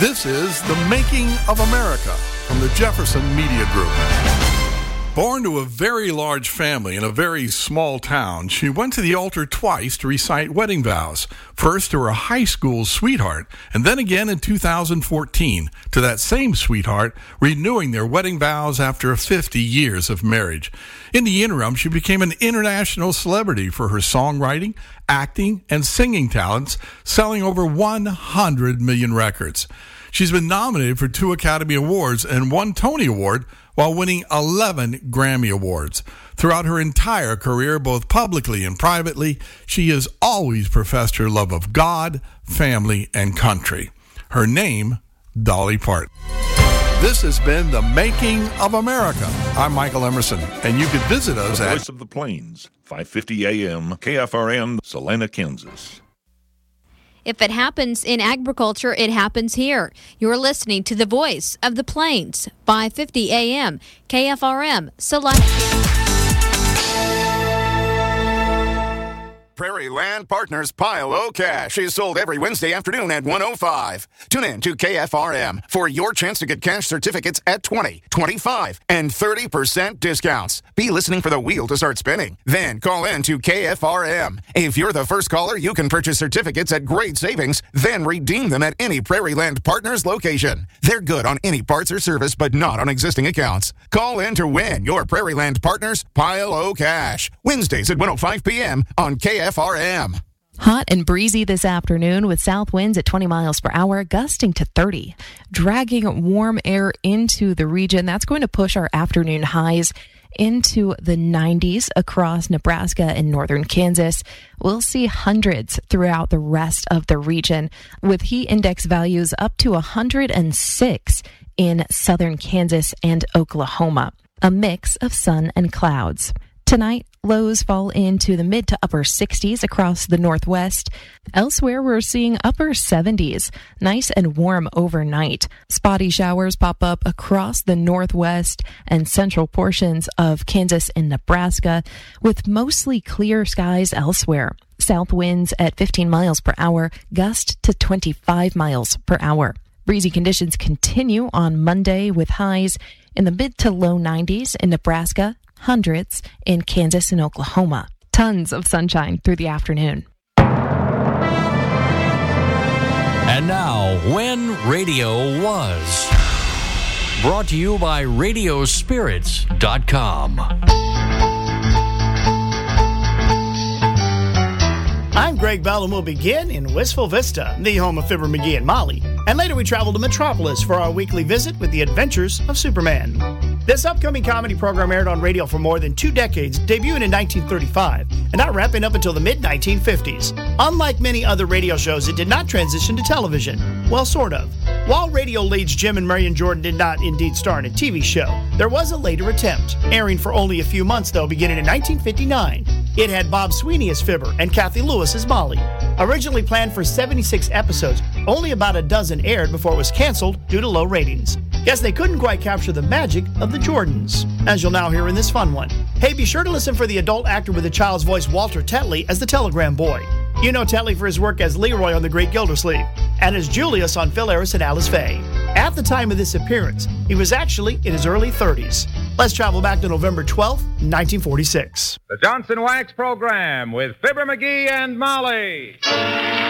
This is The Making of America from the Jefferson Media Group. Born to a very large family in a very small town, she went to the altar twice to recite wedding vows. First to her high school sweetheart, and then again in 2014 to that same sweetheart, renewing their wedding vows after 50 years of marriage. In the interim, she became an international celebrity for her songwriting, acting, and singing talents, selling over 100 million records. She's been nominated for 2 Academy Awards and 1 Tony Award, while winning 11 Grammy Awards. Throughout her entire career, both publicly and privately, she has always professed her love of God, family, and country. Her name, Dolly Parton. This has been The Making of America. I'm Michael Emerson, and you can visit us at Voice of the Plains, 550 AM, KFRN, Salina, Kansas. If it happens in agriculture, it happens here. You're listening to the Voice of the Plains, 550 AM, KFRM, Salina. Prairie Land Partners Pile O Cash is sold every Wednesday afternoon at 1:05. Tune in to KFRM for your chance to get cash certificates at 20, 25, and 30% discounts. Be listening for the wheel to start spinning. Then call in to KFRM. If you're the first caller, you can purchase certificates at great savings, then redeem them at any Prairie Land Partners location. They're good on any parts or service, but not on existing accounts. Call in to win your Prairie Land Partners Pile O Cash. Wednesdays at 1:05 p.m. on KFRM. Hot and breezy this afternoon with south winds at 20 miles per hour, gusting to 30. Dragging warm air into the region, that's going to push our afternoon highs into the 90s across Nebraska and northern Kansas. We'll see hundreds throughout the rest of the region, with heat index values up to 106 in southern Kansas and Oklahoma. A mix of sun and clouds. Tonight, lows fall into the mid to upper 60s across the northwest. Elsewhere, we're seeing upper 70s, nice and warm overnight. Spotty showers pop up across the northwest and central portions of Kansas and Nebraska, with mostly clear skies elsewhere. South winds at 15 miles per hour, gust to 25 miles per hour. Breezy conditions continue on Monday with highs in the mid to low 90s in Nebraska, hundreds in Kansas and Oklahoma. Tons of sunshine through the afternoon. And now, When Radio Was. Brought to you by Radiospirits.com. I'm Greg Bell, and we'll begin in Wistful Vista, the home of Fibber McGee and Molly. And later we travel to Metropolis for our weekly visit with the adventures of Superman. This upcoming comedy program aired on radio for more than 2 decades, debuting in 1935, and not wrapping up until the mid-1950s. Unlike many other radio shows, it did not transition to television. Well, sort of. While radio leads Jim and Marion Jordan did not indeed star in a TV show, there was a later attempt, airing for only a few months, though, beginning in 1959. It had Bob Sweeney as Fibber and Kathy Lewis as Molly. Originally planned for 76 episodes, only about a dozen aired before it was canceled due to low ratings. Guess they couldn't quite capture the magic of the Jordans, as you'll now hear in this fun one. Hey, be sure to listen for the adult actor with a child's voice, Walter Tetley, as the Telegram Boy. You know Tetley for his work as Leroy on The Great Gildersleeve, and as Julius on Phil Harris and Alice Faye. At the time of this appearance, he was actually in his early 30s. Let's travel back to November 12th, 1946. The Johnson Wax Program with Fibber McGee and Molly.